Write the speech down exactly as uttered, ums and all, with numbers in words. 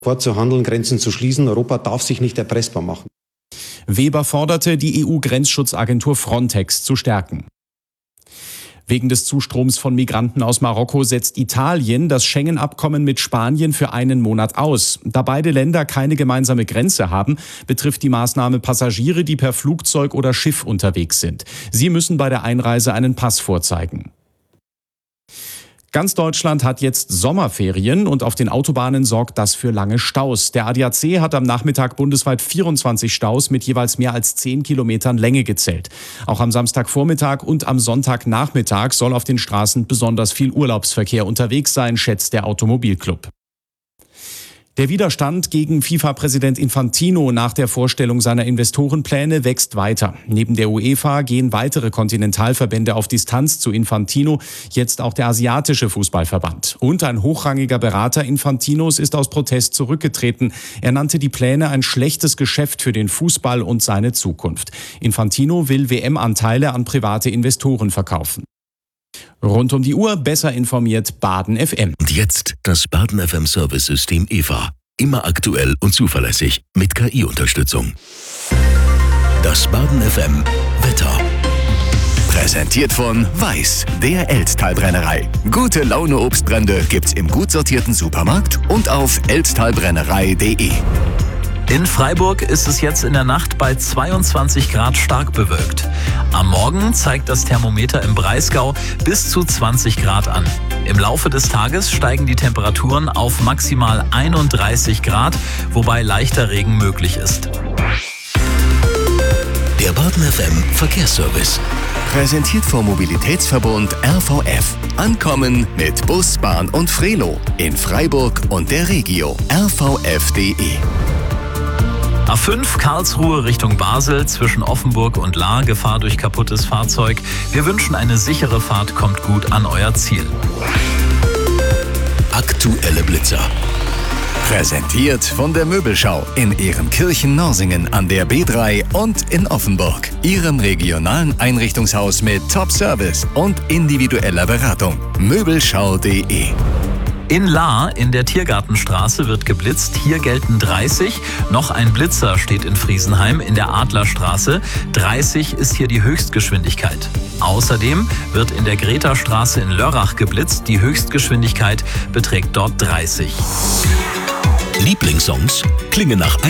Sofort zu handeln, Grenzen zu schließen. Europa darf sich nicht erpressbar machen. Weber forderte, die E U-Grenzschutzagentur Frontex zu stärken. Wegen des Zustroms von Migranten aus Marokko setzt Italien das Schengen-Abkommen mit Spanien für einen Monat aus. Da beide Länder keine gemeinsame Grenze haben, betrifft die Maßnahme Passagiere, die per Flugzeug oder Schiff unterwegs sind. Sie müssen bei der Einreise einen Pass vorzeigen. Ganz Deutschland hat jetzt Sommerferien und auf den Autobahnen sorgt das für lange Staus. Der A D A C hat am Nachmittag bundesweit vierundzwanzig Staus mit jeweils mehr als zehn Kilometern Länge gezählt. Auch am Samstagvormittag und am Sonntagnachmittag soll auf den Straßen besonders viel Urlaubsverkehr unterwegs sein, schätzt der Automobilclub. Der Widerstand gegen FIFA-Präsident Infantino nach der Vorstellung seiner Investorenpläne wächst weiter. Neben der UEFA gehen weitere Kontinentalverbände auf Distanz zu Infantino, jetzt auch der asiatische Fußballverband. Und ein hochrangiger Berater Infantinos ist aus Protest zurückgetreten. Er nannte die Pläne ein schlechtes Geschäft für den Fußball und seine Zukunft. Infantino will W M-Anteile an private Investoren verkaufen. Rund um die Uhr besser informiert Baden F M. Und jetzt das Baden F M Service-System E V A. Immer aktuell und zuverlässig mit K I-Unterstützung. Das Baden F M Wetter. Präsentiert von Weiß, der Elsttalbrennerei. Gute Laune Obstbrände gibt's im gut sortierten Supermarkt und auf elsttalbrennerei punkt de. In Freiburg ist es jetzt in der Nacht bei zweiundzwanzig Grad stark bewölkt. Am Morgen zeigt das Thermometer im Breisgau bis zu zwanzig Grad an. Im Laufe des Tages steigen die Temperaturen auf maximal einunddreißig Grad, wobei leichter Regen möglich ist. Der Baden F M Verkehrsservice. Präsentiert vom Mobilitätsverbund R V F. Ankommen mit Bus, Bahn und Frelo in Freiburg und der Regio. R V F punkt de. A fünf Karlsruhe Richtung Basel zwischen Offenburg und Lahr, Gefahr durch kaputtes Fahrzeug. Wir wünschen eine sichere Fahrt, kommt gut an euer Ziel. Aktuelle Blitzer. Präsentiert von der Möbelschau in Ehrenkirchen-Norsingen an der B drei und in Offenburg. Ihrem regionalen Einrichtungshaus mit Top-Service und individueller Beratung. Möbelschau punkt de. In Lahr in der Tiergartenstraße wird geblitzt. Hier gelten dreißig. Noch ein Blitzer steht in Friesenheim in der Adlerstraße. dreißig ist hier die Höchstgeschwindigkeit. Außerdem wird in der Greta-Straße in Lörrach geblitzt. Die Höchstgeschwindigkeit beträgt dort dreißig. Lieblingssongs klingen nach